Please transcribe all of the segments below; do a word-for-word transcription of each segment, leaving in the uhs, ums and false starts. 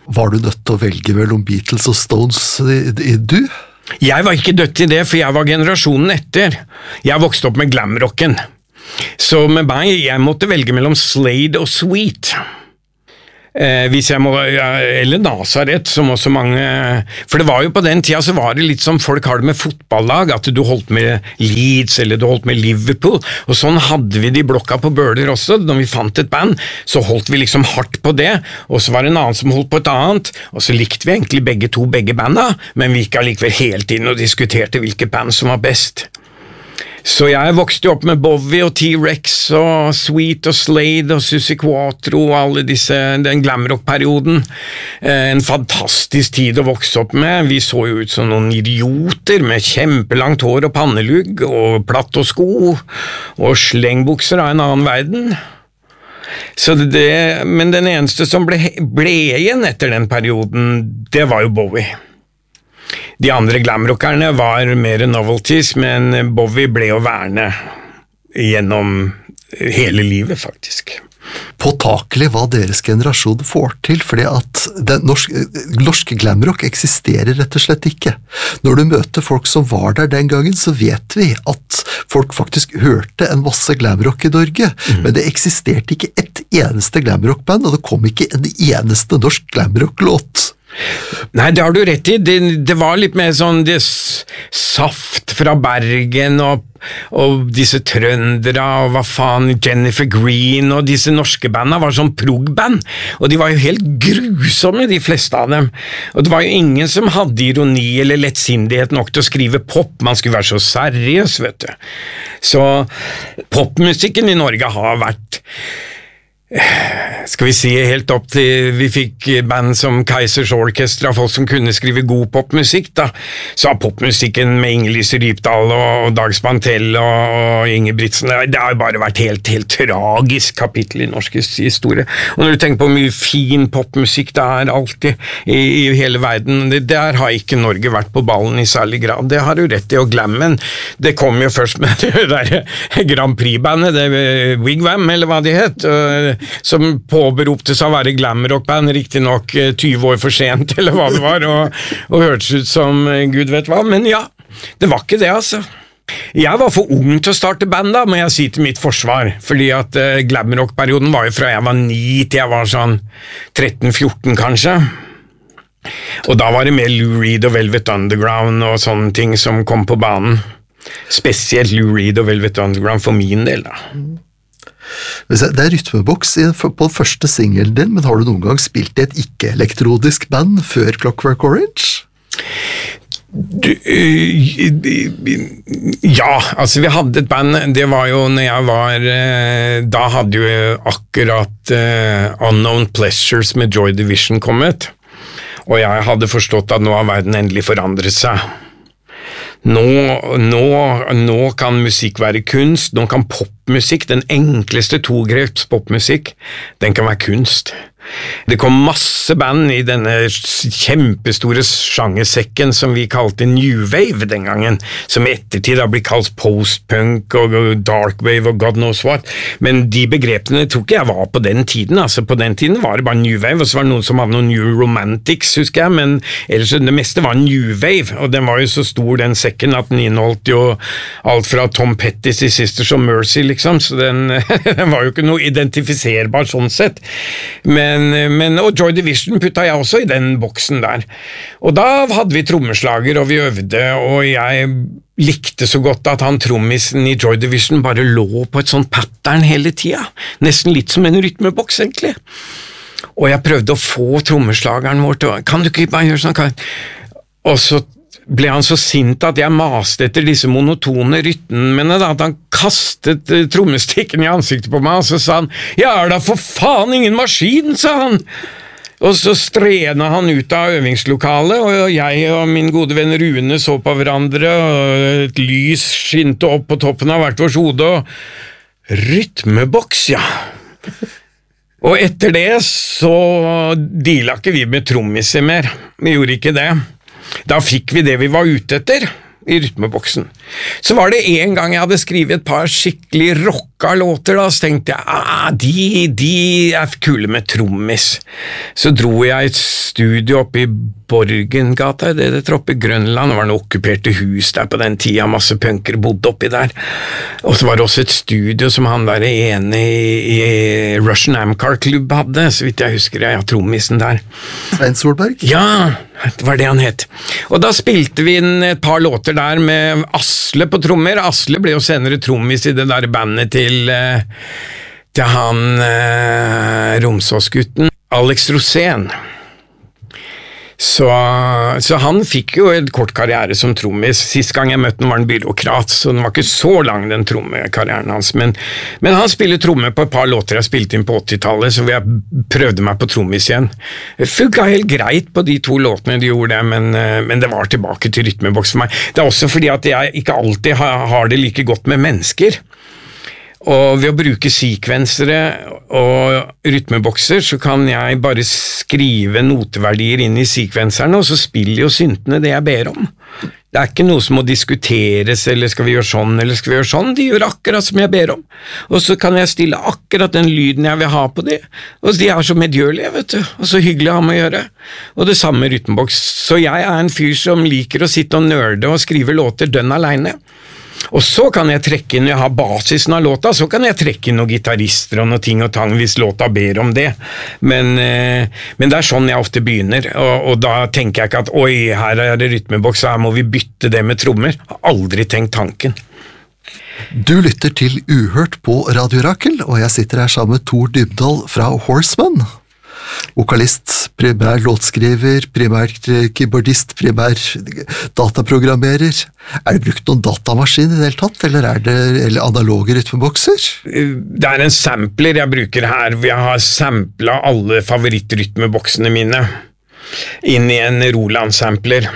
Var du nødt til å velge mellom Beatles og Stones i, i du? Jeg var ikke dødt i det, for jeg var generasjonen etter. Jeg vokste opp med glamrocken. Så med meg, jeg måtte velge mellom Slade og Sweet. Eh, hvis jeg må, eller Nazareth, som også mange, for det var jo på den tida så var det litt som folk har det med fotballag, at du holdt med Leeds eller du holdt med Liverpool, og sånn hadde vi det i blokka på Bøler også. Når vi fant et band, så holdt vi liksom hardt på det, og så var det en annen som holdt på et annet, og så likte vi egentlig begge to, begge banda, men vi gikk allikevel helt inn og diskuterte hvilke band som var best. Så jeg vokste jo opp med Bowie og T-Rex og Sweet og Slade og Suzi Quatro og alle disse, den glamrock-perioden. En fantastisk tid å vokse opp med. Vi så jo ut som noen idioter med kjempelangt hår og pannelugg og platt og sko og slengbukser av en annen verden. Så det, men den eneste som ble, ble igjen etter den perioden, det var jo Bowie. De andre glamrockerne var mer novelties, men Bowie ble å verne gjennom hele livet, faktisk. Påtakelig hva deres generasjon får til, fordi at den norske, norske glamrock eksisterer rett og slett ikke. Når du møter folk som var der den gangen, så vet vi at folk faktisk hørte en masse glamrock i Norge, mm. men det eksisterte ikke ett eneste glamrockband, og det kom ikke en eneste norsk glamrock-låt. Nei, det har du rett i. Det, det var litt mer sånn det saft fra Bergen og, og disse trøndere og hva faen, Jennifer Green og disse norske bandene var sånn prog-band, og de var jo helt grusomme, de fleste av dem. Og det var jo ingen som hadde ironi eller lettsindighet nok til å skrive pop. Man skulle være så seriøs, vet du. Så popmusikken i Norge har vært, skal vi si, helt opp til vi fikk band som Kaizers Orchestra, folk som kunne skrive god popmusikk da, så har popmusikken med Inger-Lise Rypdal og Dag Spantell og, og Ingebrigtsen, det har bare vært helt, helt tragisk kapittel i norsk historie. Og når du tenker på hvor mye fin popmusikk det er alltid i, i hele verden, det, der har ikke Norge vært på ballen i særlig grad. Det har du rett i, og glammen, det kom jo først med det der Grand Prix-bandet, det Wigwam, eller hva de het, og som påberopte seg å være glamrockband, riktig nok tyve år for sent, eller hva det var, og, og hørtes ut som Gud vet hva, men ja, det var ikke det, altså. Jeg var for ung til å starte band da, må jeg si til mitt forsvar, fordi at uh, glamrock-perioden var jo fra jeg var ni til jeg var sånn tretten fjorten kanskje, og da var det mer Lou Reed og Velvet Underground og sånne ting som kom på banen, spesielt Lou Reed og Velvet Underground for min del da. Det er rytmeboks på den første singelen din, men har du noen gang spilt i et ikke-elektrodisk band før Clockwork Orange? Du, ja, altså vi hadde et band, det var jo når jeg var, da hadde jo akkurat uh, Unknown Pleasures med Joy Division kommet, og jeg hadde forstått at nå har verden endelig forandret seg. Nå, nå, nå kan musikk være kunst, nå kan popmusikk, den enkleste togreps popmusikk, den kan være kunst. Det kom masse band i denne kjempestore sjangersekken som vi kalte New Wave den gangen, som i ettertid har blitt kalt post-punk og dark wave og god knows what, men de begrepene tror ikke jeg var på den tiden, altså på den tiden var det bare New Wave, og så var det noen som hadde noen New Romantics, husker jeg, men ellers det meste var New Wave, og den var jo så stor den sekken at den inneholdt jo alt fra Tom Petty's i Sisters of Mercy liksom, så den, den var jo ikke noe identifiserbar sånn sett, men Men, og Joy Division putta jeg også i den boksen der. Og da hadde vi trommeslager, og vi øvde, og jeg likte så godt at han trommisen i Joy Division bare lå på et sånt pattern hele tida. Nesten litt som en rytmeboks, egentlig. Og jeg prøvde å få trommeslageren vår til å, kan du ikke bare gjøre sånn? Kan? Og så ble han så sint at jeg maste etter disse monotone rytmene da, at han kastet uh, trommestikken i ansiktet på meg, og så sa han, ja, er da for faen ingen maskin, sa han. Og så strena han ut av øvingslokalet, og jeg og min gode venn Rune så på hverandre, og et lys skinte opp på toppen av hvert vårt hode, og rytmeboks, ja. Og etter det så deala ikke vi med trommiser mer, vi gjorde ikke det. Da fikk vi det vi var ute etter i rytmeboksen. Så var det en gang jeg hadde skrevet et par skikkelig rock pakka låter da, så tenkte jeg, ah, de, de er kule med trommis. Så dro jeg i et studio oppe i Borgengata, det det oppe i Grønland, det var noen okkuperte hus der på den tida, masse punker bodde oppi der. Og så var det også et studio som han der ene i, i Russian Amcar Club hadde, så vidt jeg husker jeg, ja, trommisen der. Svein Solberg? Ja, det var det han het. Og da spilte vi inn et par låter der med Asle på trommer. Asle ble jo senere trommis i det der bandet til, til han eh, Romsåsgutten, Alex Rosén. Så, så han fikk jo en kort karriere som trommis. Sist gang jeg møtte han var en byråkrat, så den var ikke så lang den trommekarrieren hans, men, men han spiller tromme på et par låter jeg spilte inn på åttitallet, så jeg prøvde meg på trommis igjen. Det funka helt greit på de to låtene de gjorde det, men, men det var tilbake til rytmeboks for meg. Det er også fordi at jeg ikke alltid har, har det like godt med mennesker. Og ved å bruke sekvensere og rytmebokser så kan jeg bare skrive noteverdier inn i sekvenserne, og så spiller jo syntene det jeg ber om. Det er ikke noe som må diskuteres, eller skal vi gjøre sånn, eller skal vi gjøre sånn, de gjør akkurat som jeg ber om. Og så kan jeg stille akkurat den lyden jeg vil ha på det, og de er så medgjørlige, vet du, og så hyggelig å ha med å gjøre. Og det samme med rytmeboks, så jeg er en fyr som liker å sitte og nørde og skrive låter dønn alene. Og så kan jeg trekke inn, når jeg har basisen av låta, så kan jeg trekke inn noen gitarister og noen ting og tang hvis låta ber om det. Men, eh, men det er sånn jeg ofte begynner, og, og da tenker jeg ikke at oi, her er det rytmeboks, her må vi bytte det med trommer. Jeg har aldri tenkt tanken. Du lytter til Uhørt på Radio Rakel, og jeg sitter her sammen med Tor Dybdahl fra Horseman. Vokalist, primær låtskriver, primær keyboardist, primær dataprogrammerer. Er det brukt noen datamaskin i det hele tatt, eller er det eller analoge rytmebokser? Det er en sampler jeg bruker her. Jeg har samplet alle favorittrytmeboksene mine inn i en Roland-sampler.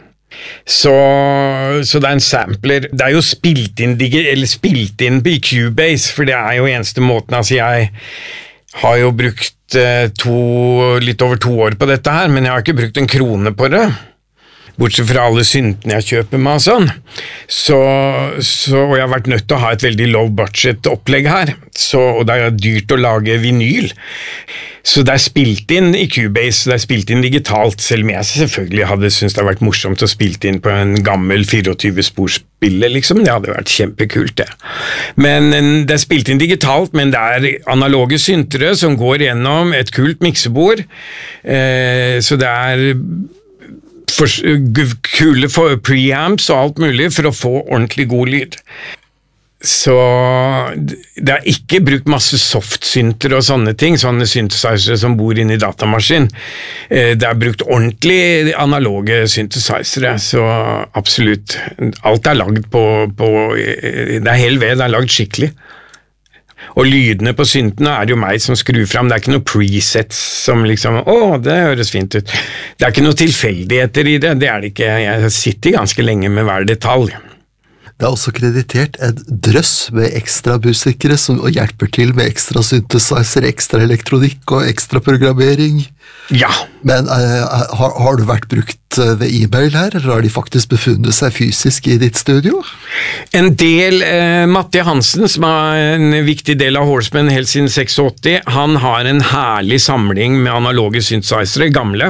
Så, så det er en sampler. Det er jo spilt inn, eller spilt inn i Cubase, for det er jo eneste måten. Altså jeg har jo brukt To, litt over to år på dette her, men jeg har ikke brukt en krone på det, bortsett fra alle syntene jeg kjøper meg og sånn. Så, så, og jeg har vært nødt til å ha et veldig low budget opplegg her, så, og det er dyrt å lage vinyl. Så det er spilt inn i Cubase, det er spilt inn digitalt, selv om jeg selvfølgelig hadde syntes det hadde vært morsomt å spilt inn på en gammel tjuefire-sporspiller, liksom. Det hadde vært kjempekult, det. Men det er spilt inn digitalt, men det er analoge syntere som går gjennom et kult miksebord, eh, så det er for, kule for preamps og alt mulig for å få ordentlig god lyd. Så det er ikke brukt masse softsynter og sånne ting, sånne synthesizere som bor inne i datamaskin. Det er brukt ordentlig analoge synthesizere, så absolutt. Alt er lagd på, på det er hel ved, det er lagd skikkelig. Og lydene på syntene er jo meg som skrur fram, det er ikke noe presets som liksom, åh, det høres fint ut. Det er ikke noe tilfeldigheter i det, det er det ikke. Jeg sitter ganske lenge med hver detalj. Det er også kreditert en drøss med ekstra musikere som hjelper til med ekstra synthesizer, ekstra elektronikk og ekstra programmering. Ja. Men uh, har, har du vært brukt ved e-mail her, eller har de faktisk befunnet seg fysisk i ditt studio? En del, eh, Matti Hansen, som er en viktig del av Horseman helt siden åttiseks, han har en herlig samling med analoge synthesizere, gamle.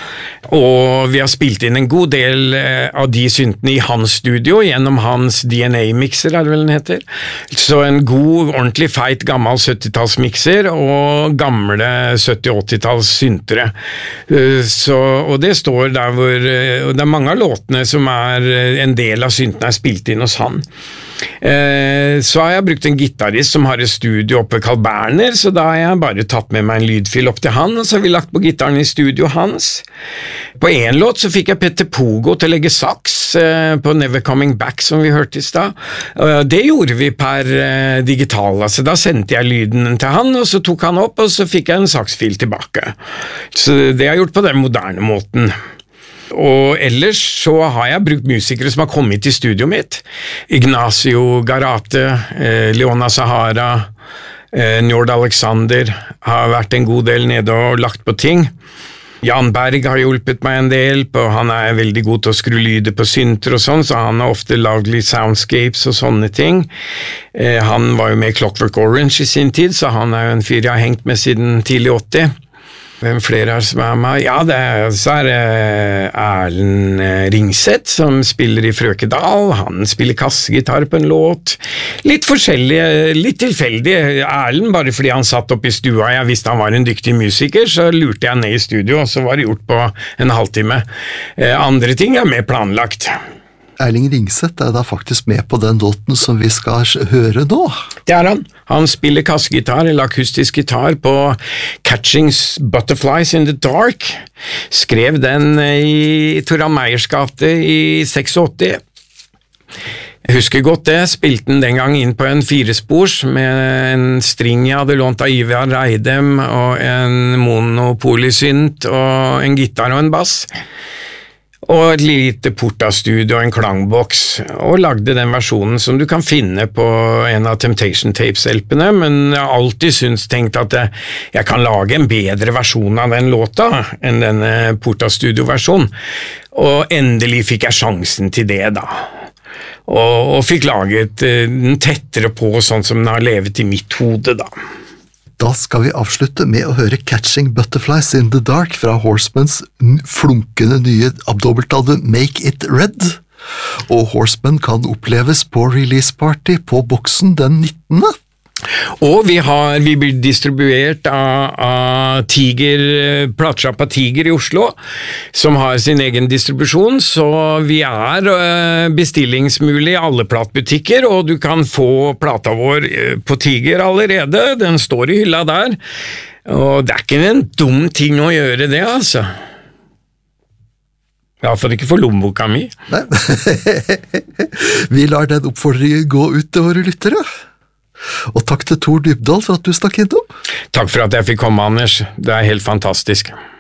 Og vi har spilt inn en god del av de syntene i hans studio, gjennom hans D N A-mikser, er det vel den heter. Så en god, ordentlig feit, gammel syttitalls-mikser, og gamle sytti-åttitalls syntere. Så, og det står der hvor, og det er mange av låtene som er, en del av syntene er spilt inn hos han. Så har jeg brukt en gitarist som har et studio oppe Carl Berner, så da har jeg bare tatt med meg en lydfil opp til han, og så har vi lagt på gitaren i studio hans. På en låt så fikk jeg Petter Pogo til å legge saks på Never Coming Back, som vi hørte i sted. Det gjorde vi per digital, altså da sendte jeg lyden til han, og så tok han opp, og så fikk jeg en saksfil tilbake. Så det har jeg gjort på den moderne måten. Og ellers så har jeg brukt musikere som har kommet til studioet mitt. Ignacio Garate, eh, Leona Sahara, eh, Njord Alexander har vært en god del nede og lagt på ting. Jan Berg har hjulpet meg en del, på, han er veldig god til å skru lyder på synter og sånn, så han har ofte lagd litt soundscapes og sånne ting. Eh, han var jo med i Clockwork Orange i sin tid, så han er jo en fyr jeg har hengt med siden tidlig åtti. Hvem flere er som er med? Ja, det er, så er det Erlend Ringseth som spiller i Frøkedal. Han spiller kassegitar på en låt. Litt forskjellige, litt tilfeldig. Erlend, bare fordi han satt opp i stua, jeg visste han var en dyktig musiker, så lurte jeg ned i studio, og så var det gjort på en halvtime. Andre ting er mer planlagt. Erling Ringseth er da faktisk med på den låten som vi skal høre nå. Det er han. Han spiller kassegitar, eller akustisk gitar, på Catching Butterflies in the Dark. Skrev den i Toran Meyers gate i åttiseks. Jeg husker godt det, spilte den den gang inn på en firespors med en string jeg hadde lånt av Ivar Reidem, og en monopolysynt, og en gitar og en bass. Og et lite portastudio og en klangboks, og lagde den versjonen som du kan finne på en av Temptation Tapes-elpene, men jeg har alltid syntes tenkt at jeg, jeg kan lage en bedre versjon av den låta enn denne portastudio-versjonen, og endelig fikk jeg sjansen til det da, og, og fikk laget den tettere på sånn som den har levet i mitt hode da. Da skal vi avslutte med å høre Catching Butterflies in the Dark fra Horsemans flunkende nye dobbeltalbum Make It Red. Og Horseman kan oppleves på release party på Boksen den nittende. Og vi, har, vi blir distribuert av, av Tiger, platesjappa Tiger i Oslo, som har sin egen distribusjon, så vi er bestillingsmulig i alle platebutikker, og du kan få plata vår på Tiger allerede, den står i hylla der, og det er ikke en dum ting å gjøre det, altså. I hvert fall ikke for lommeboka mi. Nei. Vi lar den oppfordringen gå ut til våre lyttere. Og takk til Tor Dybdahl for at du stakk innom. Takk for at jeg fikk komme, Anders. Det er helt fantastisk.